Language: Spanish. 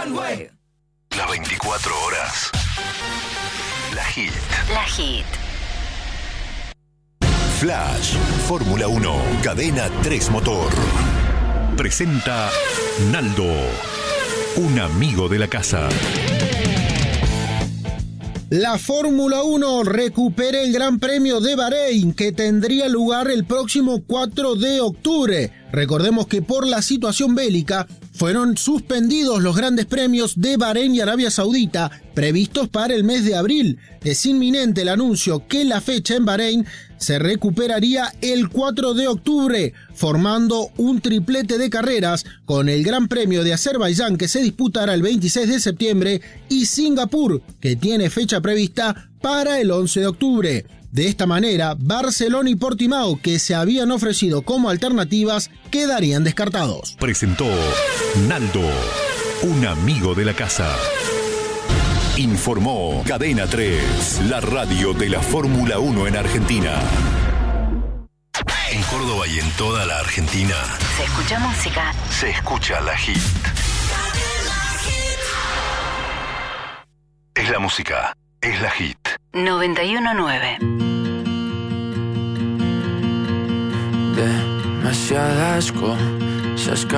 Las 24 horas. La Hit. La Hit. Flash, Fórmula 1, Cadena 3 Motor. Presenta Naldo, un amigo de la casa. La Fórmula 1 recupera el Gran Premio de Bahrein, que tendría lugar el próximo 4 de octubre. Recordemos que por la situación bélica fueron suspendidos los grandes premios de Bahrein y Arabia Saudita, previstos para el mes de abril. Es inminente el anuncio que la fecha en Bahrein se recuperaría el 4 de octubre, formando un triplete de carreras con el Gran Premio de Azerbaiyán, que se disputará el 26 de septiembre, y Singapur, que tiene fecha prevista para el 11 de octubre. De esta manera, Barcelona y Portimao, que se habían ofrecido como alternativas, quedarían descartados. Presentó Naldo, un amigo de la casa. Informó Cadena 3, la radio de la Fórmula 1 en Argentina. En Córdoba y en toda la Argentina. Se escucha música. Se escucha La Hit. Es la música, es La Hit. 91.9. Demasiadas cosas